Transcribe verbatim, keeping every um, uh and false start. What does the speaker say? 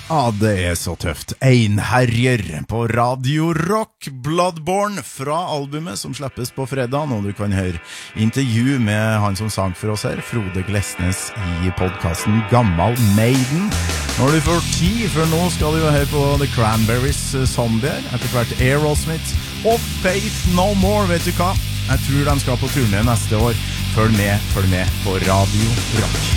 Ja, det er så tøft. Einherjer på Radio Rock, Bloodborne fra albumet som slippes på fredag, og du kan høre intervju med han som sang for oss her, Frode Glesnes, i podcasten Gammal Maiden. Når du får tid, for nå skal du jo høre på The Cranberries Zombier, etter hvert Aerosmith og Faith No More, vet du hva? Jeg tror de skal på turné neste år. Følg med, følg med på Radio Rock.